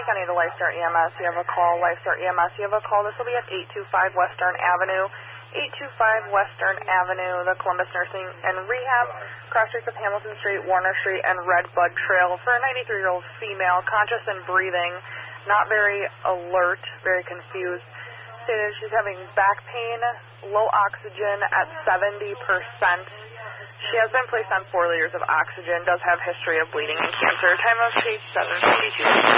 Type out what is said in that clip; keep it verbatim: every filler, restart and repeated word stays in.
County to Lifestart E M S. You have a call, Lifestart E M S. You have a call. This will be at eight two five Western Avenue. eight two five Western Avenue, the Columbus Nursing and Rehab, cross streets of Hamilton Street, Warner Street, and Red Bud Trail for a ninety-three-year-old female, conscious and breathing, not very alert, very confused. Stated she's having back pain, low oxygen at seventy percent. She has been placed on four liters of oxygen, does have history of bleeding and cancer. Time of case seven fifty-two.